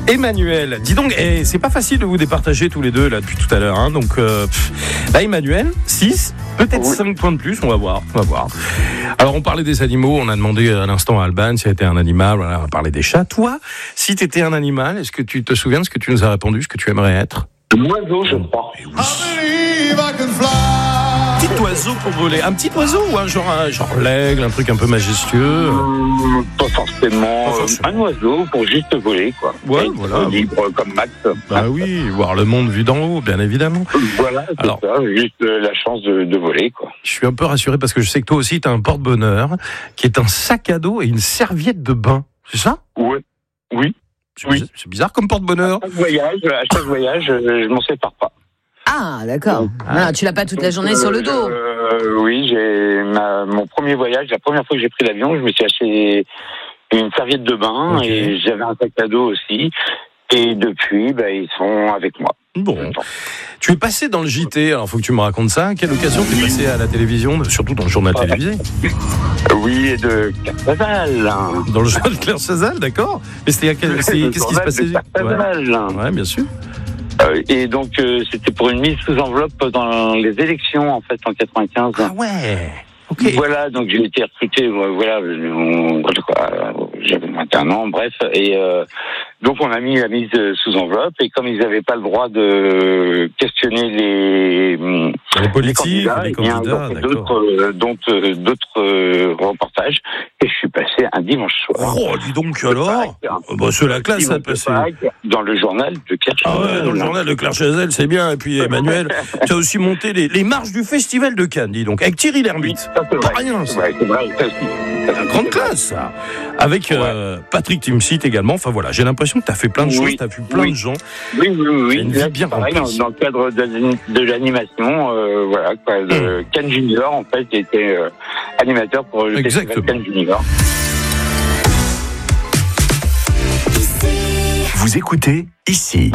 Emmanuel, dis donc, c'est pas facile de vous départager tous les deux là depuis tout à l'heure, hein, donc Emmanuel, 6, peut-être 5 points de plus, on va voir. Alors on parlait des animaux, on a demandé à l'instant à Alban si elle était un animal, voilà, on a parlé des chats. Toi, si t'étais un animal, est-ce que tu te souviens de ce que tu nous as répondu, ce que tu aimerais être? L'oiseau, je crois. Petit oiseau pour voler, un petit oiseau ou genre l'aigle, un truc un peu majestueux? Pas forcément. Un oiseau pour juste voler, quoi. Ouais, voilà. Libre comme Max. Bah oui, voir le monde vu d'en haut, bien évidemment. Voilà, c'est ça, juste la chance de voler, quoi. Je suis un peu rassuré parce que je sais que toi aussi, tu as un porte-bonheur qui est un sac à dos et une serviette de bain. C'est ça? Ouais. Oui. C'est bizarre comme porte-bonheur. À chaque voyage, je m'en sépare pas. Ah, d'accord. Voilà, tu l'as pas toute la journée sur le dos. Oui, mon premier voyage, la première fois que j'ai pris l'avion, je me suis acheté une serviette de bain et j'avais un sac à dos aussi. Et depuis, ils sont avec moi. Bon. Tu es passé dans le JT, alors il faut que tu me racontes ça. À quelle occasion tu es passé à la télévision, surtout dans le journal télévisé? Oui, et de Claire Chazal. Dans le journal de Claire Chazal, d'accord. Mais qu'est-ce qui se passait? Ouais, bien sûr. Et donc, c'était pour une mise sous enveloppe dans les élections, en fait, en 95. Ah ouais. Okay. Voilà, donc j'ai été recruté, voilà, j'avais 21 ans, bref, et donc on a mis la mise sous enveloppe, et comme ils n'avaient pas le droit de questionner les politiques, les candidats, d'autres reportages, et je suis passé un dimanche soir. Oh, dis donc alors, c'est la classe à passer. Dans le journal de Claire Chazal. Ah ouais, dans le journal de Claire Chazal, c'est bien, et puis Emmanuel, tu as aussi monté les marches du Festival de Cannes, dis donc, avec Thierry Lhermitte. Pas rien, ça. C'est vrai, la grande classe, ça. Avec Patrick Timsit également. Enfin voilà, j'ai l'impression que tu as fait plein de choses, tu as vu plein de gens. Oui. Une vie bien remplie. Dans le cadre de l'animation, Cannes Junior, en fait, j'ai été animateur pour le Festival Cannes Junior. Vous écoutez ici.